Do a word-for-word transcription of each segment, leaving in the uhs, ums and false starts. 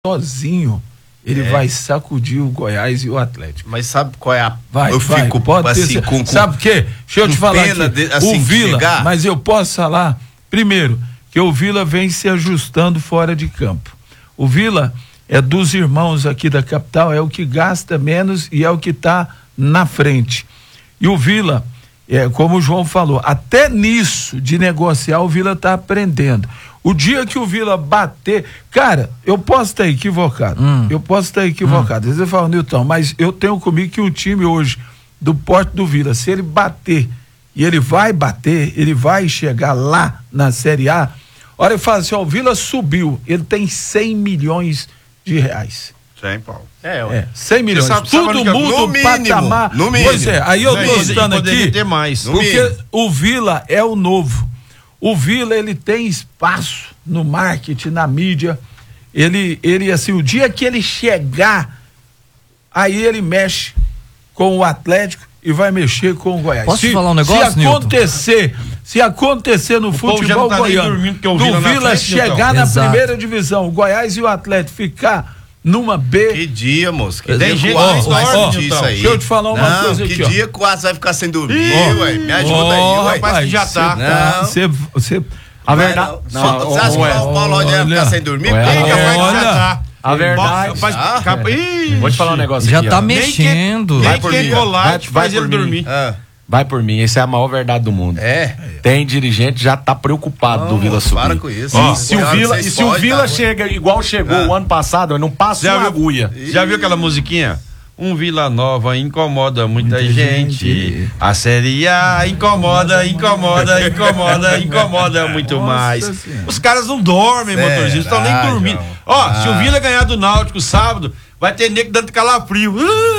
sozinho, ele é. vai sacudir o Goiás e o Atlético. Mas sabe qual é a... Vai, eu vai, fico pode assim, ter, com, com... Sabe o quê? Deixa eu te falar aqui, de, assim, o Vila, chegar... mas eu posso falar, primeiro, que o Vila vem se ajustando fora de campo. O Vila é dos irmãos aqui da capital, é o que gasta menos e é o que está na frente. E o Vila, é, como o João falou, até nisso de negociar o Vila está aprendendo. O dia que o Vila bater, cara, eu posso estar equivocado, hum. eu posso estar equivocado. Hum. Às vezes eu falo, Nilton, mas eu tenho comigo que o time hoje, do porte do Vila, se ele bater, e ele vai bater, ele vai chegar lá na Série A, olha, eu falo assim, ó, o Vila subiu, ele tem cem milhões de reais. cem, Paulo. É, é cem milhões. Sabe, Tudo sabe muda o patamar. No mínimo. Pois é, aí eu tô citando aqui, ter mais. porque o Vila é o novo. O Vila, ele tem espaço no marketing, na mídia. Ele, ele, assim, o dia que ele chegar, aí ele mexe com o Atlético e vai mexer com o Goiás. Posso se, falar um negócio, se acontecer, Nilton? Se acontecer no o futebol tá goiano, do Vila, Vila frente, chegar na Exato. primeira divisão, o Goiás e o Atlético ficar numa B. Que dia, moço. Que tem dia gente que o Atos vai ó, sentir ó, isso aí. Deixa eu te falar uma não, coisa que aqui, ó. dia que o Atos vai ficar sem dormir, Ih, ué. Me ajuda ó, aí, ué. rapaz, que já tá. Não. Você, você, A verdade. Não, não, você acha que o Paulo vai ficar sem dormir? Olha, Quem Capaz que olha. já tá. A verdade. Rapaz, Ah. capa- Ih, Vou te falar um negócio Já aqui, tá ó. mexendo. Nem Vai por quem mim, colar vai- te vai faz ele por mim. dormir. Ah, Vai por mim, essa é a maior verdade do mundo. é. Tem dirigente já tá preocupado Não, do Vila subir. para com isso. E Ó, se o cuidado, Vila, vocês e se o podem, Vila tá? chega igual chegou Ah. o ano passado, não passa Já uma viu- agulha. Já viu aquela musiquinha? Um Vila Nova incomoda muita, Muita gente. gente. A Série A incomoda, incomoda, incomoda, incomoda muito Nossa mais. Senhora. Os caras não dormem, Será, motorista, estão nem dormindo. João? Ó, Ah. se o Vila ganhar do Náutico sábado, vai ter nego dando calafrio.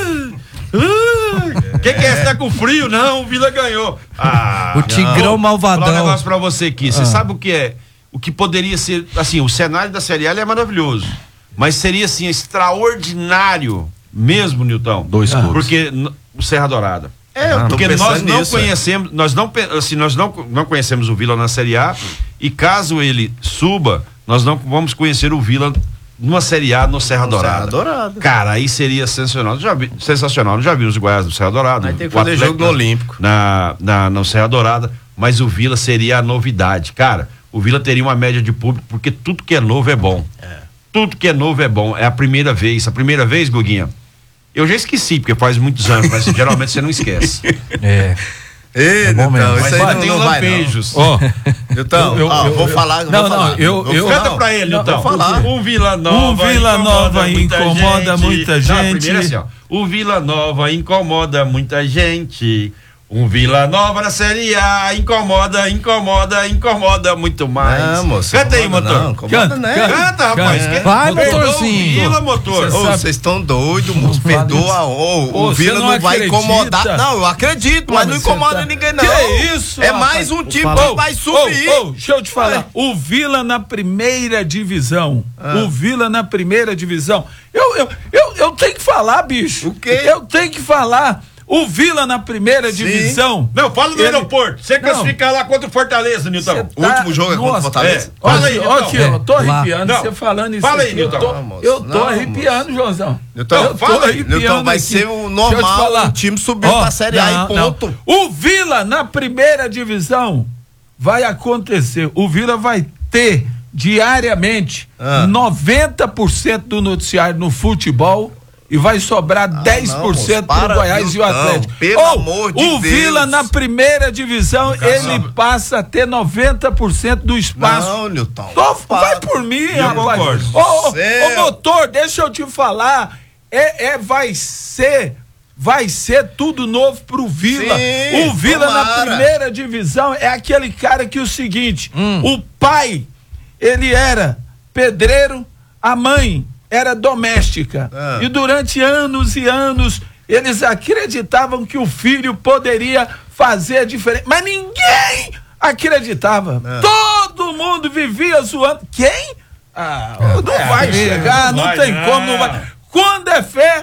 Uh, uh, Quem que é esse tá com frio? Não, o Vila ganhou. Ah, O Tigrão Vou malvadão. falar um negócio pra você aqui. Você Ah. sabe o que é? O que poderia ser, assim, o cenário da Série A ele é maravilhoso, mas seria, assim, extraordinário mesmo, Nilton. Dois clubes. Porque n- o Serra Dourada. É, eu tô Porque pensando nós não nisso, é. conhecemos, nós não, pe- assim, nós não, não conhecemos o Vila na Série A, e caso ele suba, nós não vamos conhecer o Vila numa Série A no Serra No Dourada. Serra Dourada. Cara, aí seria sensacional. Já vi, sensacional. Já viu os Goiás no Serra Dourada? Aí tem que o fazer Atlético jogo no Olímpico. Na, na, no Serra Dourada, mas o Vila seria a novidade. Cara, o Vila teria uma média de público, porque tudo que é novo é bom. É. Tudo que é novo é bom. É a primeira vez. A primeira vez, Guguinha, eu já esqueci, porque faz muitos anos, mas geralmente você não esquece. É. Ei, bom Nilton, mesmo. isso aí Mas não, tem não vai, não. lampejos. Ó, Nilton, Eu- ó, eu- vou eu- falar, vou não, não, falar. eu- Vou eu- falar. Canta pra ele, Não, então. vou falar. Um Vila Nova. Um Vila Nova incomoda gente. muita Não, gente. primeiro assim, ó. O Vila Nova incomoda muita gente. Um Vila Nova na Série A incomoda, incomoda, incomoda muito mais. Não, moço. Canta aí, incomoda motor. Não, incomoda Canta, né? canta. Canta, rapaz. Canta. Que- Vai, Perdoa o motorzinho. Vila, motor. Ô, sabe- vocês estão doidos, moço. Não fala Perdoa. isso. Ô, o Pô, Vila você não, não vai acredita? incomodar. Não, eu acredito, mas Pô, não você incomoda tá- ninguém, não. Que isso, É rapaz? mais um time Fala. que vai Ô, subir. ô, deixa eu te falar, o Vila na primeira divisão, Ah. o Vila na primeira divisão, eu, eu, eu, eu tenho que falar, bicho. O quê? Eu tenho que falar, o Vila na primeira Sim. divisão. Não, fala do Ele- aeroporto. Você Não. classificar lá contra o Fortaleza, Nilton. O último jogo é contra o Nossa, Fortaleza? é. Olha Fala aqui, aí, olha aqui, Nilton. eu tô É, lá. arrepiando Não. você falando isso Fala aí, aqui. Eu Nilton. tô, Não, moço. eu tô Não, arrepiando, Joãozão. Nilton, eu tô fala aí. arrepiando Nilton, vai aqui. ser o Deixa eu te normal, falar. o time subir Ó, pra Série A e não, ponto. não. O Vila na primeira divisão vai acontecer. O Vila vai ter diariamente Ah. noventa por cento do noticiário no futebol e vai sobrar dez por cento Ah, moço, pro para, Goiás e o Nilton, Atlético. pelo Ô, amor de o Deus. Vila na primeira divisão, ele sabe. passa a ter noventa por cento do espaço. Não, Nilton. Tô- Para. vai por mim, rapaz. concordo. Ô, ô, Céu. ô, motor, deixa eu te falar. É, é, vai ser, vai ser tudo novo pro Vila. Sim, o Vila na tomara. primeira divisão é aquele cara que o seguinte, o pai, ele era pedreiro, a mãe era doméstica. Ah. E durante anos e anos, eles acreditavam que o filho poderia fazer a diferença. Mas ninguém acreditava. Ah. Todo mundo vivia zoando. Quem? Ah, não é, vai é, chegar, não não, vai, tem não. como, não vai. Quando é fé,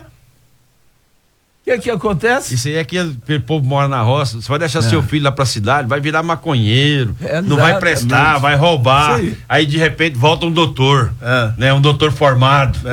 o que que acontece? Isso aí é que o povo mora na roça. Você vai deixar seu filho lá pra cidade, vai virar maconheiro, não vai Exatamente. prestar, vai roubar. Isso aí. Aí de repente volta um doutor, É. né? Um doutor formado.